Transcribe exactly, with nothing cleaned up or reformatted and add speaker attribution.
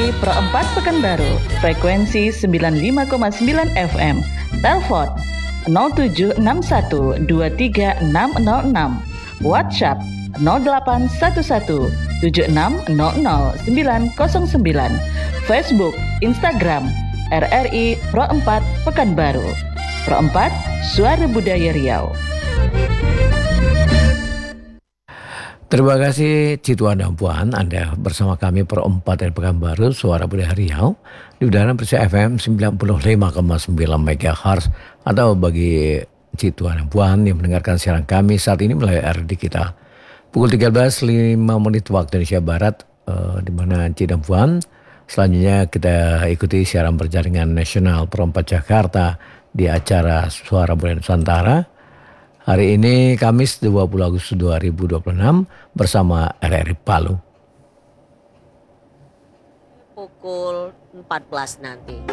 Speaker 1: I Pro empat Pekanbaru, frekuensi sembilan puluh lima koma sembilan F M. Telepon nol tujuh enam satu dua tiga enam nol enam. WhatsApp nol delapan satu satu tujuh enam nol nol sembilan nol sembilan. Facebook, Instagram R R I Pro empat Pekanbaru. Pro empat, Suara Budaya Riau.
Speaker 2: Terima kasih Cituan dan Puan, Anda bersama kami Pro empat dari Pekanbaru, Suara Budaya Riau di udara Persija F M sembilan puluh lima koma sembilan MHz, atau bagi Cituan dan Puan yang mendengarkan siaran kami saat ini melalui R D kita pukul tiga belas lima menit waktu Indonesia Barat, eh, di mana Cik dan Puan selanjutnya kita ikuti siaran berjaringan nasional Pro empat Jakarta di acara Suara Budaya Nusantara. Hari ini Kamis dua puluh Agustus dua ribu dua puluh enam bersama R R I Palu.
Speaker 3: Pukul empat belas nanti.